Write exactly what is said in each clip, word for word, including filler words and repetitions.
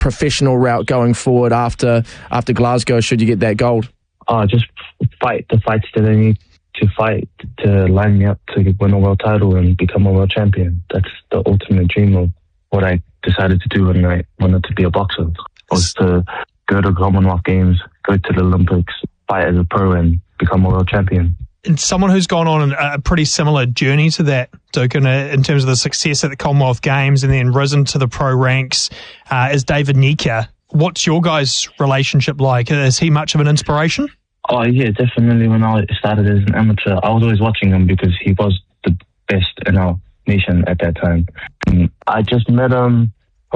professional route going forward after after Glasgow, should you get that gold? Uh, just fight the fights that I need to fight to line me up to win a world title and become a world champion. That's the ultimate dream of what I decided to do when I wanted to be a boxer, was to go to Commonwealth Games, go to the Olympics, fight as a pro and become a world champion. And someone who's gone on a pretty similar journey to that, Duke, in, a, in terms of the success at the Commonwealth Games and then risen to the pro ranks, uh, is David Nyika. What's your guys' relationship like? Is he much of an inspiration? Oh, yeah, definitely. When I started as an amateur, I was always watching him because he was the best in our nation at that time. And I just met him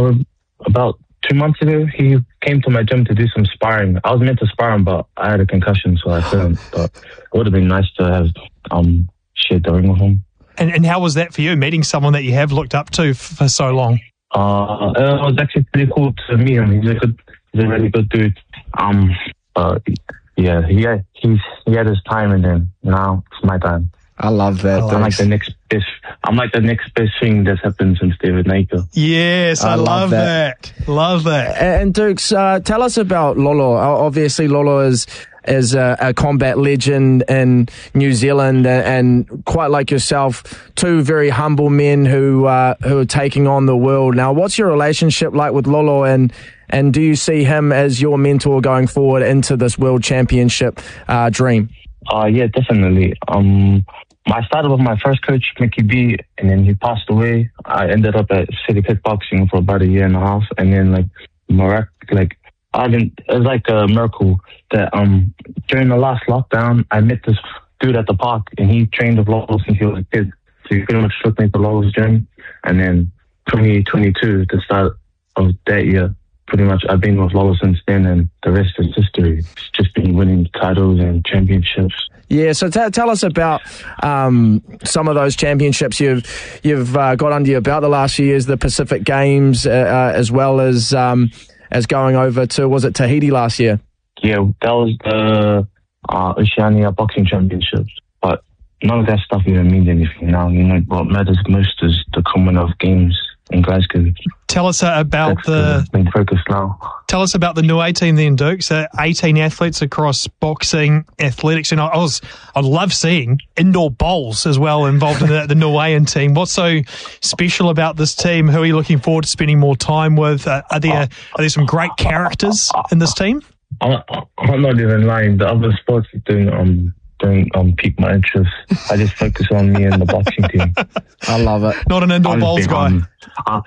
about two months ago. He came to my gym to do some sparring. I was meant to spar him, but I had a concussion, so I couldn't. But it would have been nice to have um, shared the ring with him. And, and how was that for you, meeting someone that you have looked up to f- for so long? Uh, it was actually pretty cool to meet him. He's a good, he's a really good dude. Um, uh, yeah, he had, he's he had his time, and then now it's my time. I love that. I'm like the next best. I'm like the next best thing that's happened since David Nyika. Yes, I, I love, love that. that. Love that. And Dukes, uh, tell us about Lolo. Obviously, Lolo is is a, a combat legend in New Zealand, and, and quite like yourself, two very humble men who uh, who are taking on the world. Now, what's your relationship like with Lolo, and and do you see him as your mentor going forward into this world championship uh, dream? Uh, yeah, definitely. Um, I started with my first coach, Mickey B, and then he passed away. I ended up at City Kickboxing for about a year and a half, and then like, mirac- like I didn't. It was like a miracle that um during the last lockdown, I met this dude at the park, and he trained with Lolo since he was a kid. So he pretty much took me to Lolo's gym, and then twenty twenty-two, the start of that year, pretty much I've been with Lolo since then, and the rest is history. It's just been winning titles and championships. Yeah, so t- tell us about um, some of those championships you've you've uh, got under your belt the last few years, the Pacific Games, uh, uh, as well as um, as going over to, was it Tahiti last year? Yeah, that was the uh, Oceania Boxing Championships, but none of that stuff even means anything now. You know, what matters most is the Commonwealth Games in Glasgow. Tell us uh, about That's the main focus now. Tell us about the Niue team then, Duke. So eighteen athletes across boxing, athletics, and I was I love seeing indoor bowls as well involved in the, the Niuean team. What's so special about this team? Who are you looking forward to spending more time with? Uh, are there are there some great characters in this team? I'm, I'm not even lying. The other sports don't um don't um pique my interest. I just focus on me and the boxing team. I love it. Not an indoor bowls guy. Um, uh,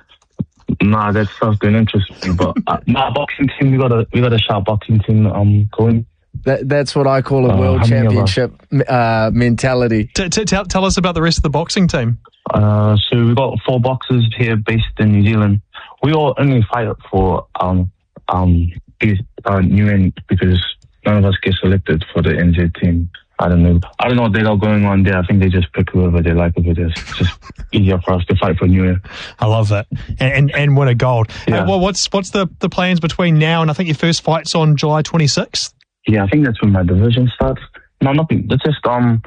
Nah, that stuff don't interest me. But uh, nah, boxing team, we got a we got a sharp boxing team um going. That that's what I call a uh, world championship uh, mentality. T- t- tell tell us about the rest of the boxing team. Uh, so we've got four boxers here based in New Zealand. We all only fight for um um these uh, New N because none of us get selected for the N Z team. I don't know. I don't know what they got going on there. I think they just pick whoever they like over there. It's just easier for us to fight for New Year. I love that. And and, and win a gold. Yeah. Uh, well, what's what's the, the plans between now and I think your first fight's on July twenty-sixth? Yeah, I think that's when my division starts. No, nothing. Let's just um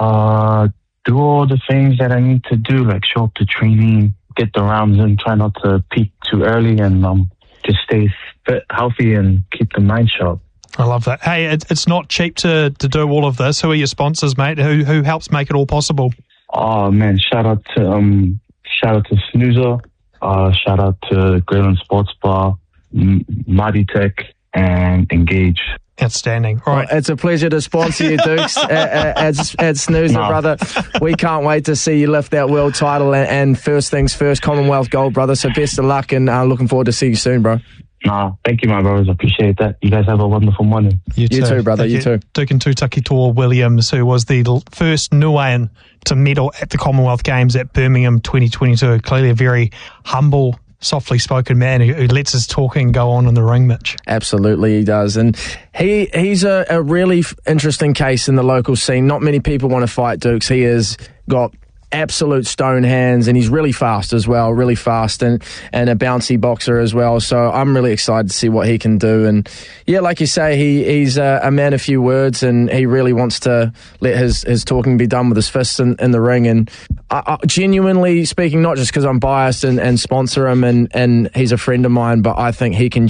uh do all the things that I need to do, like show up to training, get the rounds in, try not to peak too early, and um just stay fit, healthy, and keep the mind sharp. I love that. Hey, it, it's not cheap to, to do all of this. Who are your sponsors, mate? Who who helps make it all possible? Oh man, shout out to um shout out to Snoozer, uh shout out to Greyland Sports Bar, M- Mighty Tech, and Engage. Outstanding. All right. Well, it's a pleasure to sponsor you, Dukes, at, at, at Snoozer, no. brother. We can't wait to see you lift that world title, and, and first things first, Commonwealth gold, brother. So best of luck, and uh, looking forward to seeing you soon, bro. Nah, thank you, my brothers. I appreciate that. You guys have a wonderful morning. You too, you too brother. Thank you, you too. Duke and Tutaki Toa Williams, who was the first Niuean to medal at the Commonwealth Games at Birmingham twenty twenty-two. Clearly a very humble, softly spoken man who, who lets his talking go on in the ring, Mitch. Absolutely, he does. And he he's a, a really f- interesting case in the local scene. Not many people want to fight Dukes. He has got absolute stone hands, and he's really fast as well, really fast, and, and a bouncy boxer as well. So I'm really excited to see what he can do. And yeah, like you say, he he's a, a man of few words, and he really wants to let his, his talking be done with his fists in, in the ring. And I, I, genuinely speaking, not just because I'm biased and, and sponsor him and, and he's a friend of mine, but I think he can